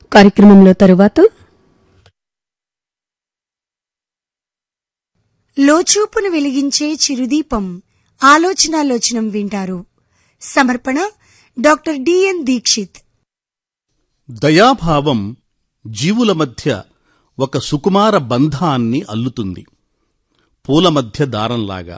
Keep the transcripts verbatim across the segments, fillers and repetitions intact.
కార్యక్రమంలో తరువాత లోచూపును వెలిగించే చిరుదీపం ఆలోచనాలోచనం వింటారు. సమర్పణ డాక్టర్ డిఎన్ దీక్షిత్. దయాభావం జీవుల మధ్య ఒక సుకుమార బంధాన్ని అల్లుతుంది. పూల మధ్య దారంలాగా.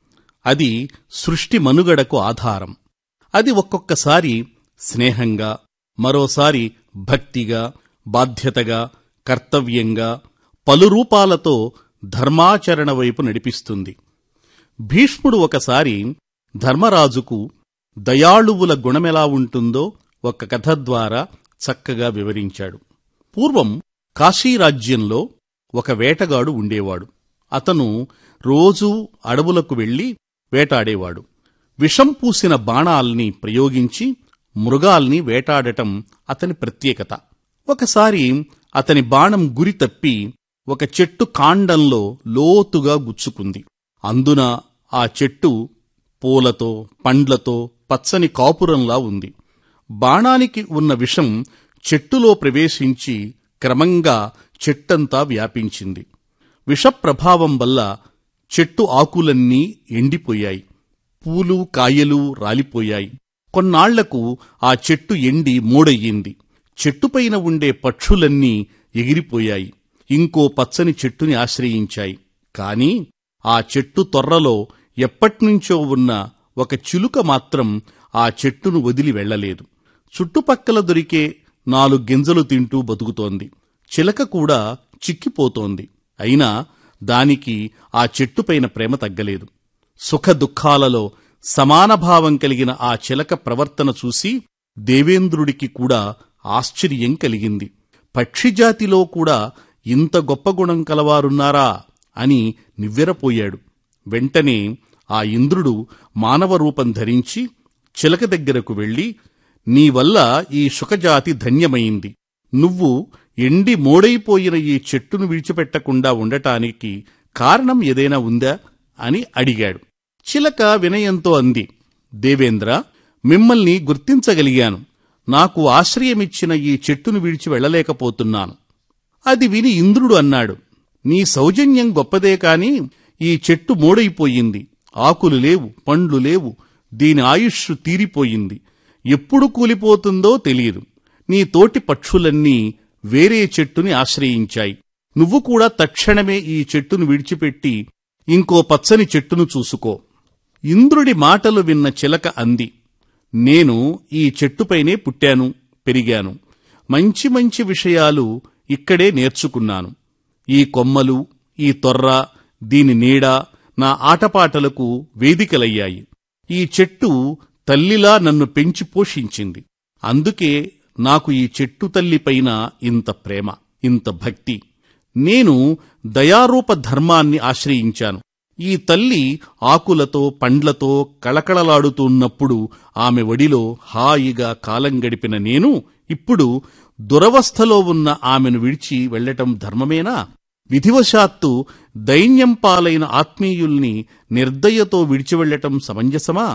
అది సృష్టి మనుగడకు ఆధారం. అది ఒక్కొక్కసారి స్నేహంగా, మరోసారి భక్తిగా, బాధ్యతగా, కర్తవ్యంగా, పలు రూపాలతో ధర్మాచరణ వైపు నడిపిస్తుంది. భీష్ముడు ఒకసారి ధర్మరాజుకు దయాళువుల గుణమెలా ఉంటుందో ఒక కథ ద్వారా చక్కగా వివరించాడు. పూర్వం కాశీరాజ్యంలో ఒక వేటగాడు ఉండేవాడు. అతను రోజూ అడవులకు వెళ్లి వేటాడేవాడు. విషం పూసిన బాణాల్ని ప్రయోగించి మృగాల్ని వేటాడటం అతని ప్రత్యేకత. ఒకసారి అతని బాణం గురి తప్పి ఒక చెట్టు కాండంలో లోతుగా గుచ్చుకుంది. అందున ఆ చెట్టు పూలతో, పండ్లతో పచ్చని కాపురంలా ఉంది. బాణానికి ఉన్న విషం చెట్టులో ప్రవేశించి క్రమంగా చెట్టంతా వ్యాపించింది. విషప్రభావం వల్ల చెట్టు ఆకులన్నీ ఎండిపోయాయి. పూలు, కాయలు రాలిపోయాయి. కొన్నాళ్లకు ఆ చెట్టు ఎండి మోడయ్యింది. చెట్టుపైన ఉండే పక్షులన్నీ ఎగిరిపోయాయి. ఇంకో పచ్చని చెట్టుని ఆశ్రయించాయి. కాని ఆ చెట్టు తొర్రలో ఎప్పట్నుంచో ఉన్న ఒక చిలుక మాత్రం ఆ చెట్టును వదిలి వెళ్లలేదు. చుట్టుపక్కల దొరికే నాలుగు గింజలు తింటూ బతుకుతోంది. చిలక కూడా చిక్కిపోతోంది. అయినా దానికి ఆ చెట్టుపైన ప్రేమ తగ్గలేదు. సుఖ దుఃఖాలలో సమానభావం కలిగిన ఆ చిలక ప్రవర్తన చూసి దేవేంద్రుడికి కూడా ఆశ్చర్యం కలిగింది. పక్షిజాతిలో కూడా ఇంత గొప్ప గుణం కలవారున్నారా అని నివ్వెరపోయాడు. వెంటనే ఆ ఇంద్రుడు మానవ రూపం ధరించి చిలక దగ్గరకు వెళ్లి, నీవల్ల ఈ శుకజాతి ధన్యమైంది. నువ్వు ఎండి మోడైపోయిన ఈ చెట్టును విడిచిపెట్టకుండా ఉండటానికి కారణం ఏదైనా ఉందా అని అడిగాడు. చిలక వినయంతో అంది, దేవేంద్ర, మిమ్మల్ని గుర్తించగలిగాను. నాకు ఆశ్రయమిచ్చిన ఈ చెట్టును విడిచి వెళ్లలేకపోతున్నాను. అది విని ఇంద్రుడు అన్నాడు, నీ సౌజన్యం గొప్పదే కాని ఈ చెట్టు మోడైపోయింది. ఆకులు లేవు, పండ్లు లేవు. దీని ఆయుష్ తీరిపోయింది. ఎప్పుడు కూలిపోతుందో తెలియదు. నీ తోటి పక్షులన్నీ వేరే చెట్టుని ఆశ్రయించాయి. నువ్వు కూడా తక్షణమే ఈ చెట్టును విడిచిపెట్టి ఇంకో పచ్చని చెట్టును చూసుకో. ఇంద్రుడి మాటలు విన్న చిలక అంది, నేను ఈ చెట్టుపైనే పుట్టాను, పెరిగాను. మంచి మంచి విషయాలు ఇక్కడే నేర్చుకున్నాను. ఈ కొమ్మలు, ఈ తొర్ర, దీని నీడ నా ఆటపాటలకు వేదికలయ్యాయి. ఈ చెట్టు తల్లిలా నన్ను పెంచి పోషించింది. అందుకే నాకు ఈ చెట్టు తల్లిపైన ఇంత ప్రేమ, ఇంత భక్తి. నేను దయారూప ధర్మాన్ని ఆశ్రయించాను. ఈ తల్లి ఆకులతో, పండ్లతో కళకళలాడుతున్నప్పుడు ఆమె ఒడిలో హాయిగా కాలం గడిపిన నేను ఇప్పుడు దురవస్థలో ఉన్న ఆమెను విడిచి వెళ్లటం ధర్మమేనా? విధివశాత్తు దైన్యం పాలైన ఆత్మీయుల్ని నిర్దయతో విడిచివెళ్లటం సమంజసమా?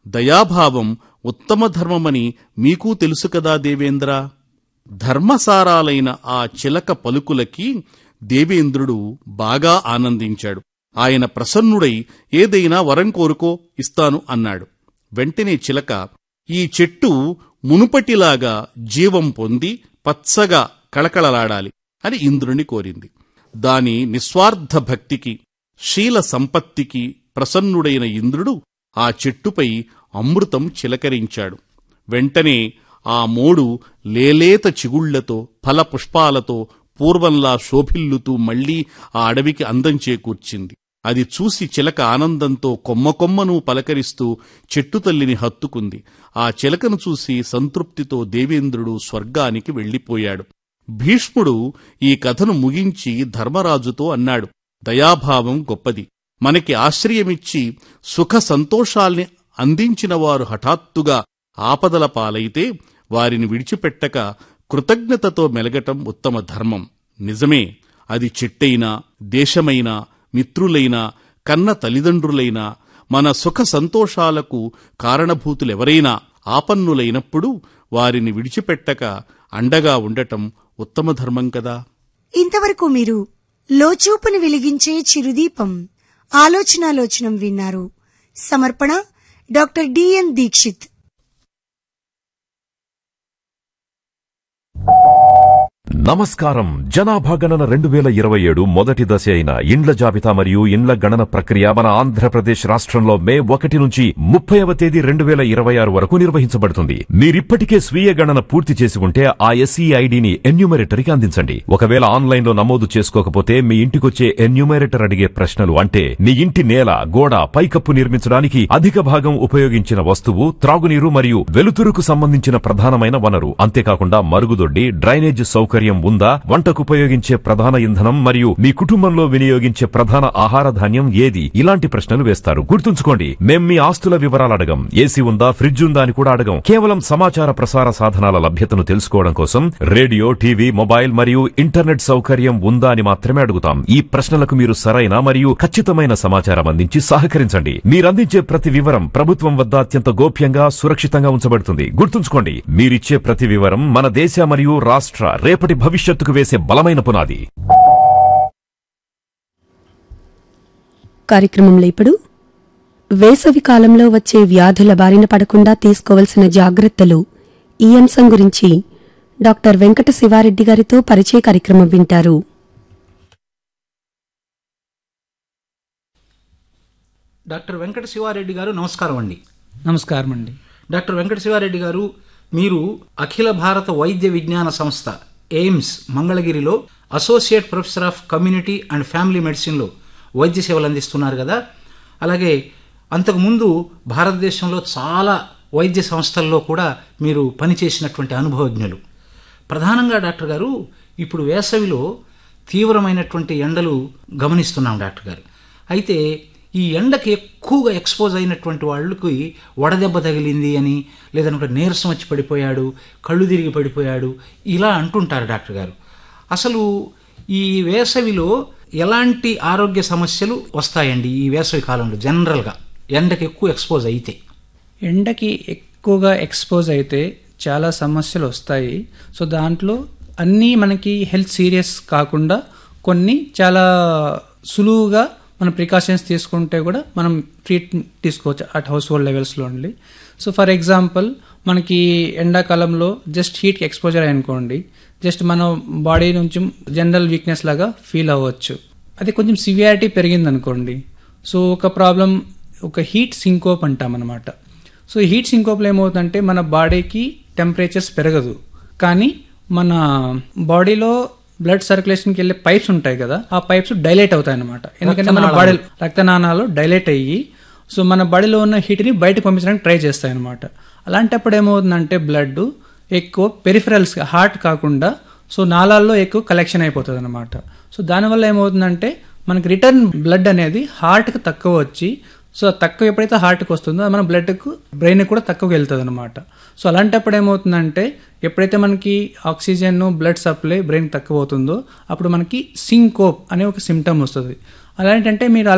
దయాభావం ఉత్తమ ధర్మమని మీకూ తెలుసు కదా దేవేంద్ర. ధర్మసారాలైన ఆ చిలక పలుకులకి దేవేంద్రుడు బాగా ఆనందించాడు. ఆయన ప్రసన్నుడై ఏదైనా వరం కోరుకో, ఇస్తాను అన్నాడు. వెంటనే చిలక, ఈ చెట్టు మునుపటిలాగా జీవం పొంది పచ్చగా కళకళలాడాలి అని ఇంద్రుని కోరింది. దాని నిస్వార్థ భక్తికి, శీల సంపత్తికి ప్రసన్నుడైన ఇంద్రుడు ఆ చెట్టుపై అమృతం చిలకరించాడు. వెంటనే ఆ మోడు లేలేత చిగుళ్లతో, ఫలపుష్పాలతో పూర్వంలా శోభిల్లుతూ మళ్లీ ఆ అడవికి అందం చేకూర్చింది. అది చూసి చిలక ఆనందంతో కొమ్మ కొమ్మను పలకరిస్తూ చెట్టు తల్లిని హత్తుకుంది. ఆ చిలకను చూసి సంతృప్తితో దేవేంద్రుడు స్వర్గానికి వెళ్లిపోయాడు. భీష్ముడు ఈ కథను ముగించి ధర్మరాజుతో అన్నాడు, దయాభావం గొప్పది. మనకి ఆశ్రయమిచ్చి సుఖ సంతోషాల్ని అందించినవారు హఠాత్తుగా ఆపదల పాలైతే వారిని విడిచిపెట్టక కృతజ్ఞతతో మెలగటం ఉత్తమ ధర్మం. నిజమే, అది చెట్టైనా, దేశమైనా, మిత్రులైనా, కన్న తల్లిదండ్రులైనా, మన సుఖ సంతోషాలకు కారణభూతులెవరైనా ఆపన్నులైనప్పుడు వారిని విడిచిపెట్టక అండగా ఉండటం ఉత్తమ ధర్మం కదా. ఇంతవరకు మీరు లోచూపును వెలిగించే చిరుదీపం ఆలోచనాలోచనం విన్నారు. సమర్పణ డాక్టర్ డిఎన్ దీక్షిత్. నమస్కారం. జనాభా గణన రెండు వేల ఇరవై ఏడు మొదటి దశ అయిన ఇండ్ల జాబితా మరియు ఇండ్ల గణన ప్రక్రియ మన ఆంధ్రప్రదేశ్ రాష్ట్రంలో మే ఒకటి నుంచి ముప్పైవ తేదీ రెండు వేల ఇరవై ఆరు వరకు నిర్వహించబడుతుంది. మీరిప్పటికే స్వీయ గణన పూర్తి చేసి ఉంటే ఆ ఎస్ఈ ఐడిని ఎన్యూమరేటర్కి అందించండి. ఒకవేళ ఆన్లైన్ లో నమోదు చేసుకోకపోతే మీ ఇంటికొచ్చే ఎన్యూమరేటర్ అడిగే ప్రశ్నలు అంటే మీ ఇంటి నేల, గోడ, పైకప్పు నిర్మించడానికి అధిక భాగం ఉపయోగించిన వస్తువు, త్రాగునీరు మరియు వెలుతురుకు సంబంధించిన ప్రధానమైన వనరు, అంతేకాకుండా మరుగుదొడ్డి, డ్రైనేజ్ సౌకర్యం ఉందా, వంటకు ఉపయోగించే ప్రధాన ఇంధనం మరియు మీ కుటుంబంలో వినియోగించే ప్రధాన ఆహార ధాన్యం ఏది, ఇలాంటి ప్రశ్నలు వేస్తారు. గుర్తుంచుకోండి, మేం మీ ఆస్తుల వివరాలు అడగం. ఏసీ ఉందా, ఫ్రిడ్జ్ ఉందా అని కూడా అడగం. కేవలం సమాచార ప్రసార సాధనాల లభ్యతను తెలుసుకోవడం కోసం రేడియో, టీవీ, మొబైల్ మరియు ఇంటర్నెట్ సౌకర్యం ఉందా అని మాత్రమే అడుగుతాం. ఈ ప్రశ్నలకు మీరు సరైన మరియు ఖచ్చితమైన సమాచారం అందించి సహకరించండి. మీరందించే ప్రతి వివరం ప్రభుత్వం వద్ద అత్యంత గోప్యంగా, సురక్షితంగా ఉంచబడుతుంది. గుర్తుంచుకోండి, మీరిచ్చే ప్రతి వివరం మన దేశ మరియు రాష్ట్ర రేపటి భవిష్యత్తుకు వేసే బలమైన పునాది. కార్యక్రమంలో ఇప్పుడు వేసవి కాలంలో వచ్చే వ్యాధుల బారిన పడకుండా తీసుకోవలసిన జాగ్రత్తలు, ఈ అంశం గురించి డాక్టర్ వెంకట శివారెడ్డి గారితో పరిచయ కార్యక్రమం వింటారు. డాక్టర్ వెంకట శివారెడ్డి గారు నమస్కారం అండి. నమస్కారం అండి. డాక్టర్ వెంకట శివారెడ్డి గారు, మీరు అఖిల భారత వైద్య విజ్ఞాన సంస్థ ఎయిమ్స్ మంగళగిరిలో associate professor of community and family మెడిసిన్లో వైద్య సేవలు అందిస్తున్నారు కదా. అలాగే అంతకుముందు భారతదేశంలో చాలా వైద్య సంస్థల్లో కూడా మీరు పనిచేసినటువంటి అనుభవజ్ఞులు. ప్రధానంగా డాక్టర్ గారు, ఇప్పుడు వేసవిలో తీవ్రమైనటువంటి ఎండలు గమనిస్తున్నాం డాక్టర్ గారు. అయితే ఈ ఎండకి ఎక్కువగా ఎక్స్పోజ్ అయినటువంటి వాళ్ళకి వడదెబ్బ తగిలింది అని, లేదంటే నీరసం వచ్చి పడిపోయాడు, కళ్ళు తిరిగి పడిపోయాడు, ఇలా అంటుంటారు డాక్టర్ గారు. అసలు ఈ వేసవిలో ఎలాంటి ఆరోగ్య సమస్యలు వస్తాయండి ఈ వేసవి కాలంలో జనరల్గా ఎండకి ఎక్కువ ఎక్స్పోజ్ అయితే? ఎండకి ఎక్కువగా ఎక్స్పోజ్ అయితే చాలా సమస్యలు వస్తాయి. సో దాంట్లో అన్నీ మనకి హెల్త్ సీరియస్ కాకుండా కొన్ని చాలా సులువుగా మన ప్రికాషన్స్ తీసుకుంటే కూడా మనం ట్రీట్ తీసుకోవచ్చు అట్ హౌస్ హోల్డ్ లెవెల్స్లో ఓన్లీ. సో ఫర్ ఎగ్జాంపుల్, మనకి ఎండాకాలంలో జస్ట్ హీట్కి ఎక్స్పోజర్ అనుకోండి, జస్ట్ మన బాడీ నుంచి జనరల్ వీక్నెస్ లాగా ఫీల్ అవ్వచ్చు. అది కొంచెం సివియారిటీ పెరిగింది అనుకోండి, సో ఒక ప్రాబ్లం, ఒక హీట్ సింకోప్ అంటాం అనమాట. సో ఈ హీట్ సింకోప్లో ఏమవుతుందంటే మన బాడీకి టెంపరేచర్స్ పెరగదు, కానీ మన బాడీలో బ్లడ్ సర్క్యులేషన్కి వెళ్ళే పైప్స్ ఉంటాయి కదా, ఆ పైప్స్ డైలేట్ అవుతాయి అనమాట. ఎందుకంటే మన బాడీ రక్తనాళాలు డైలేట్ అయ్యి సో మన బాడీలో ఉన్న హీట్ని బయటకు పంపించడానికి ట్రై చేస్తాయి అనమాట. అలాంటప్పుడు ఏమవుతుందంటే బ్లడ్ ఎక్కువ పెరిఫరల్స్, హార్ట్ కాకుండా సో నాళాల్లో ఎక్కువ కలెక్షన్ అయిపోతుంది అనమాట. సో దానివల్ల ఏమవుతుందంటే మనకి రిటర్న్ బ్లడ్ అనేది హార్ట్కి తక్కువ వచ్చి, సో తక్కువ ఎప్పుడైతే హార్ట్కి వస్తుందో మన బ్లడ్కు బ్రెయిన్కి కూడా తక్కువగా వెళ్తుంది అనమాట. సో అలాంటప్పుడు ఏమవుతుందంటే ఎప్పుడైతే మనకి ఆక్సిజన్, బ్లడ్ సప్లై బ్రెయిన్ తక్కువ అవుతుందో అప్పుడు మనకి సింకోప్ అనే ఒక సిమ్టమ్ వస్తుంది. అలాంటంటే మీరు